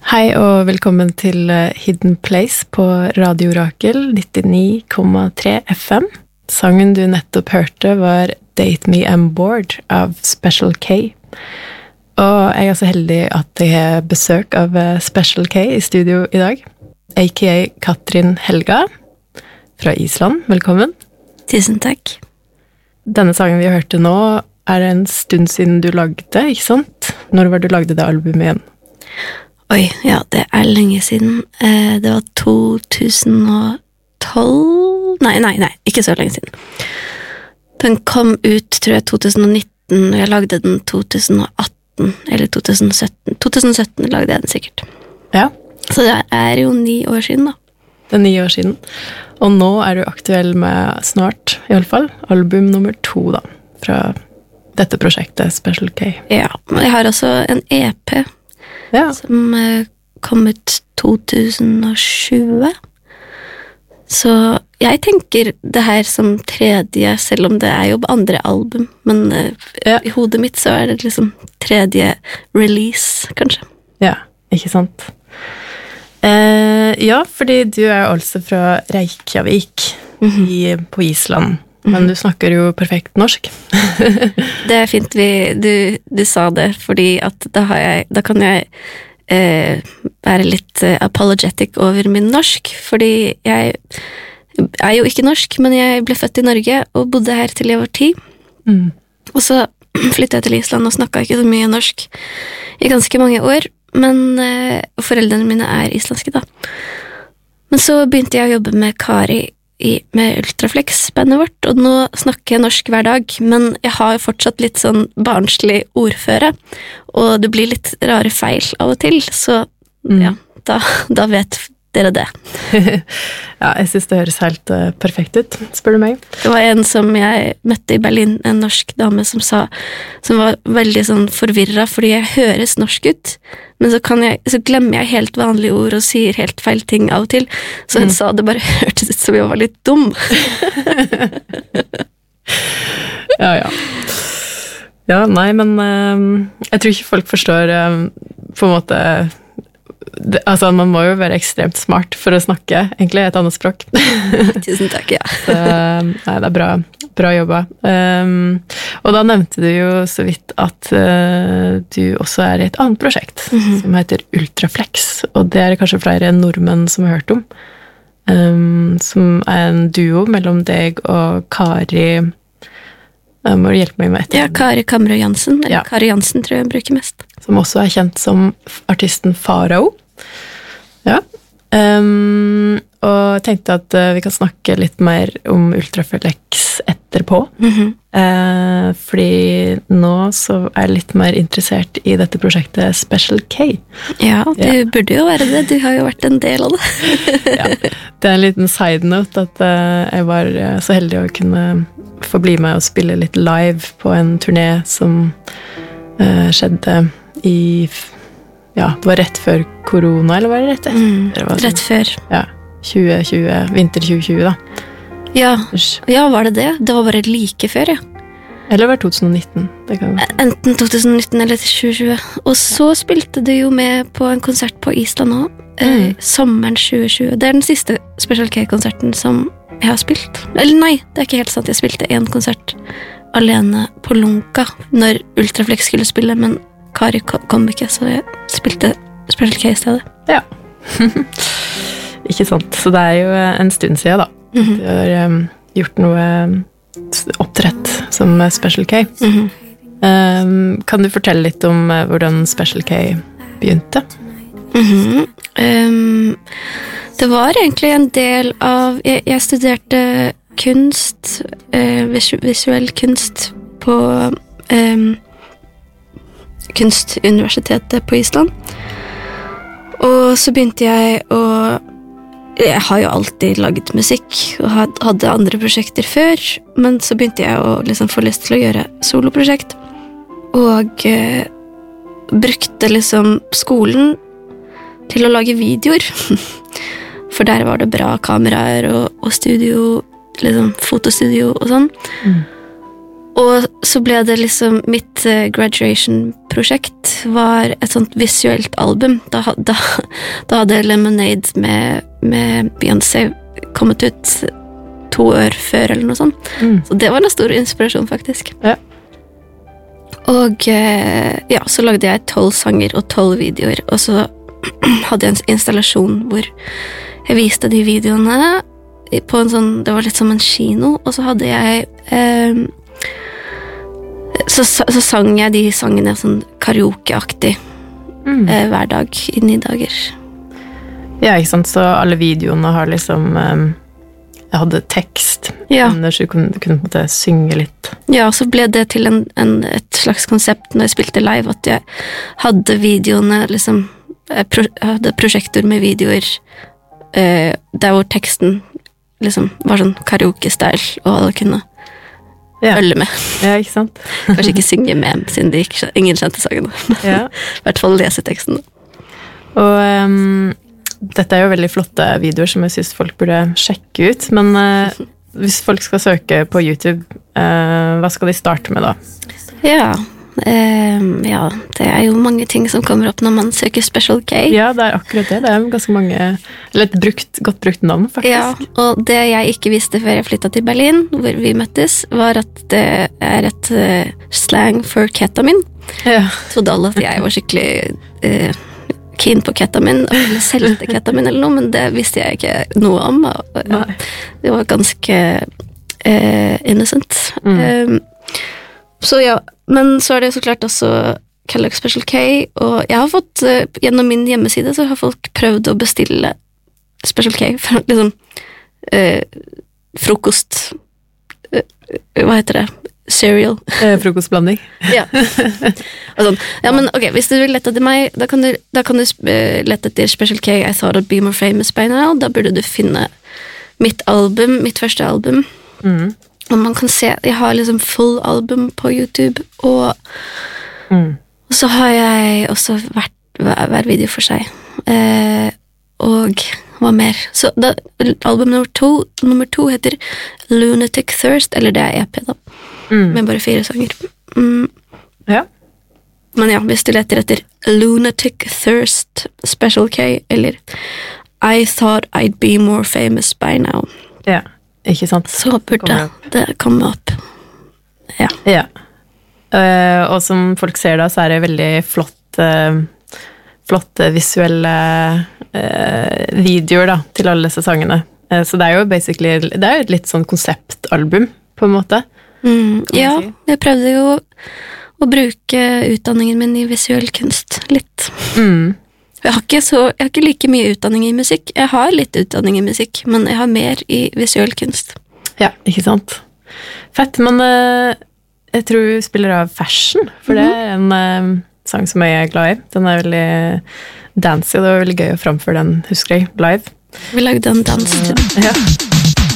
Hei og velkommen til Hidden Place på Radio Orakel 99,3 FM. Sangen du nettopp hørte var Date Me I'm Bored av Special K. Og jeg er så heldig at jeg har besøk av Special K i studio i dag. A.k.a. Katrin Helga fra Island. Velkommen. Tusen takk. Denne sangen vi hørte nå er en stund siden du lagde, ikke sant? Når var du lagde det albumet igjen? Oi, ja, det er lenge siden. Det var 2012... Nei, ikke så lenge siden. Den kom ut, tror jeg, 2019, og jeg lagde den 2018, eller 2017. 2017 lagde jeg den sikkert. Ja. Så det er jo 9 år siden, da. Det er 9 år siden. Og nå er du aktuell med snart, i alle fall, album nummer 2, da, fra dette prosjektet, Special K. Ja, men jeg har også en EP, som kom ut 2020. Så jeg tenker det her som tredje, selv om det er jo andre album, men i hodet mitt så er det liksom tredje release, kanskje. Ja, ikke sant? Ja, fordi du er altså fra Reykjavik på Island, men du snakker jo perfekt norsk. Det er fint du sa det, fordi at da kan jeg være litt apologetic over min norsk, fordi jeg er jo ikke norsk, men jeg ble født i Norge og bodde her til jeg var 10. Og så flyttet jeg til Island og snakket ikke så mye norsk i ganske mange år, men foreldrene mine er islandske da. Men så begynte jeg å jobbe med Kari med Ultraflex-bandet vårt, og nå snakker jeg norsk hver dag, men jeg har jo fortsatt litt sånn barnslig ordføre, og det blir litt rare feil av og til, så ja, da vet dere det. Ja, jeg synes det høres helt perfekt ut, spør du meg. Det var en som jeg møtte i Berlin, en norsk dame som var veldig sånn forvirret, fordi jeg høres norsk ut, men så glemmer jeg helt vanlige ord og sier helt feil ting av og til, så hun sa det bare hørtes ut som jeg var litt dum. Ja. Ja, nei, men jeg tror ikke folk forstår på en måte... Altså, man må jo være ekstremt smart for å snakke, egentlig, et annet språk. Tusen takk, ja. Nei, det er bra jobba. Og da nevnte du jo så vidt at du også er i et annet prosjekt, som heter Ultraflex, og det er kanskje flere nordmenn som har hørt om, som er en duo mellom deg og Kari... Må du hjelpe meg med etter? Ja, Kari Kammerød Jansen, eller Kari Jansen tror jeg bruker mest. Som også er kjent som artisten Farao. Ja. Og jeg tenkte at vi kan snakke litt mer om Ultraflex etterpå. Fordi nå så er jeg litt mer interessert i dette prosjektet Special K. Ja, du burde jo være det. Du har jo vært en del av det. Ja, det er en liten side note at jeg var så heldig å kunne få bli med og spille litt live på en turné som skjedde i... Ja, det var rett før korona, eller var det rett etter? Rett før. Ja, 2020, vinter 2020 da. Ja, var det det? Det var bare like før, ja. Eller var det 2019? Det kan... Enten 2019 eller 2020. Og så spilte du jo med på en konsert på Island også, sommeren 2020. Det er den siste Special K-konserten som jeg har spilt. Eller nei, det er ikke helt sant. Jeg spilte en konsert alene på Lunka når Ultraflex skulle spille, men Kari kom ikke, så jeg spilte Special K i stedet. Ja. Ikke sant. Så det er jo en stund siden da. Du har gjort noe opptrett som Special K. Kan du fortelle litt om hvordan Special K begynte? Det var egentlig en del av... Jeg studerte kunst, visuell kunst på Kunstuniversitetet på Island. Og så begynte jeg å... Jeg har jo alltid laget musikk og hadde andre prosjekter før, men så begynte jeg å liksom få lyst til å gjøre soloprosjekt. Og brukte liksom skolen til å lage videoer. For der var det bra kameraer og studio, liksom fotostudio og sånn. Og så ble det liksom mitt graduation-prosjekt var et sånt visuelt album. Da hadde Lemonade med Beyoncé kommet ut 2 år før eller noe sånt. Så det var en stor inspirasjon faktisk. Ja. Og så lagde jeg 12 sanger og 12 videoer, og så hadde jeg en installasjon hvor jeg viste de videoene på en sånn, det var litt som en kino, og så hadde jeg så sang jeg de sangene sånn karaokeaktig hver dag i 9 dager. Ja, ikke sant, så alle videoene har liksom jeg hadde tekst, så du kunne på en måte synge litt. Ja, så ble det til et slags konsept når jeg spilte live, at jeg hadde videoene liksom, jeg hadde prosjekter med videoer der hvor teksten liksom var sånn karaoke-style, og alle kunne følge med. Ja, ikke sant? Kanskje ikke synge med, siden ingen kjente sangen. I hvert fall lese teksten. Og dette jo veldig flotte videoer som jeg synes folk burde sjekke ut, men hvis folk skal søke på YouTube, hva skal de starte med da? Ja, det jo mange ting som kommer opp når man søker Special K. Ja, det akkurat det. Det ganske mange, eller et godt brukt navn, faktisk. Ja, og det jeg ikke visste før jeg flyttet til Berlin, hvor vi møttes, var at det et slang for ketamin. Ja. Trodde alle at jeg var skikkelig keen på ketamin, eller selvte ketamin eller noe, men det visste jeg ikke noe om. Det var ganske innocent. Så ja, men så det jo så klart også Kellogg's Special K, og jeg har fått, gjennom min hjemmeside, så har folk prøvd å bestille Special K for liksom frokost, hva heter det? Cereal. Frokostblanding. Ja. Og sånn. Ja, men ok, hvis du vil lette etter meg, da kan du lette etter Special K, I Thought I'd Be More Famous By Now, da burde du finne mitt første album. Og man kan se, jeg har liksom full album på YouTube, og så har jeg også hver video for seg. Og hva mer? Så da, album nummer to heter Lunatic Thirst, eller det EP da, med bare 4 sanger. Ja. Men ja, hvis du leter etter Lunatic Thirst Special K, eller I Thought I'd Be More Famous By Now. Ja. Ikke sant? Så burde det komme opp. Ja. Og som folk ser da, så det veldig flotte visuelle videoer da, til alle disse sangene. Så det jo basically, det et litt sånn konseptalbum, på en måte. Ja, jeg prøvde jo å bruke utdanningen min i visuell kunst litt. Jeg har ikke like mye utdanning i musikk. Jeg har litt utdanning i musikk, men jeg har mer i visuell kunst. Ja, ikke sant? Fett, men jeg tror vi spiller av Fashion, for det en sang som jeg glad i. Den veldig dancy, og det var veldig gøy å framføre den, husker jeg, live. Vi lagde en dans til den. Ja.